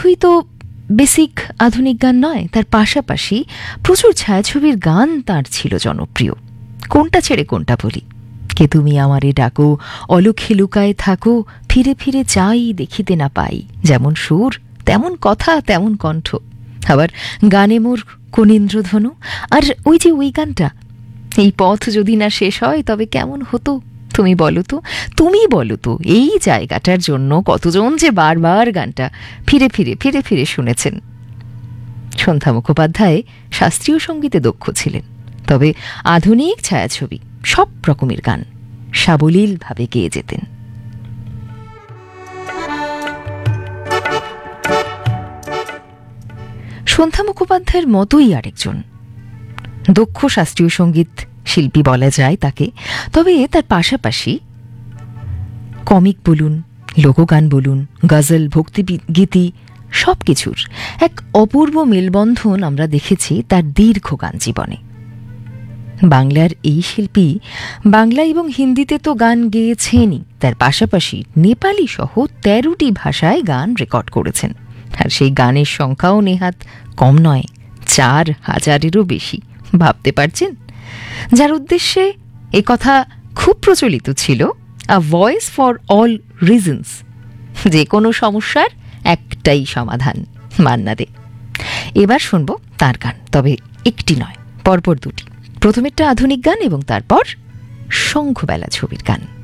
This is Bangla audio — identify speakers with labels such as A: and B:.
A: শুধুই তো বেসিক আধুনিক গান নয়, তার পাশাপাশি প্রচুর ছায়াছবির গান তার ছিল জনপ্রিয়। কোনটা ছেড়ে কোনটা বলি? কে তুমি আমারে ডাকো, অলক্ষে লুকায় থাকো, ফিরে ফিরে চাই দেখিতে না পাই। যেমন সুর তেমন কথা তেমন কণ্ঠ। আবার গানে মোর কোণেন্দ্রধনু। আর ওই গানটা, এই পথ যদি না শেষ হয় তবে কেমন হতো, তুমি বলো তো এই জায়গাটার জন্য কতজন যে বারবার গানটা ফিরে ফিরে শুনেছেন। সন্ধ্যা মুখোপাধ্যায় শাস্ত্রীয় সঙ্গীতে দক্ষ ছিলেন, তবে আধুনিক ছায়াছবি সব রকমের গান সাবলীলভাবে গেয়ে যেতেন। সন্ধ্যা মুখোপাধ্যায়ের মতোই আরেকজন দক্ষ শাস্ত্রীয় সঙ্গীত শিল্পী বলা যায় তাকে, তবে তার পাশাপাশি কমিক বলুন, লোকগান বলুন, গজল, ভক্তিগীতি সবকিছুর এক অপূর্ব মেলবন্ধন আমরা দেখেছি তার দীর্ঘ গান জীবনে। বাংলার এই শিল্পী বাংলা এবং হিন্দিতে তো গান গেয়েছেনই, তার পাশাপাশি নেপালি সহ ১৩টি ভাষায় গান রেকর্ড করেছেন। আর সেই গানের সংখ্যাও নেহাত কম নয়, ৪,০০০-এরও বেশি। ভাবতে পারছেন? যার উদ্দেশ্যে এ কথা খুব প্রচলিত ছিল, আ ভয়েস ফর অল রিজনস, যে কোনো সমস্যার একটাই সমাধান, মান্না দে। এবার শুনবো তার গান, তবে একটি নয়, পরপর দুটি। প্রথমেরটা আধুনিক গান এবং তারপর শঙ্খবেলা ছবির গান।